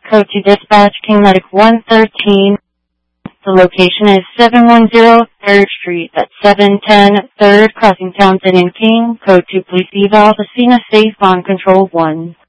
Code to dispatch, King Medic 113. The location is 710 3rd Street. That's 710 3rd, crossing Townsend and King. Code 2, please eval. The scene is safe on control 1.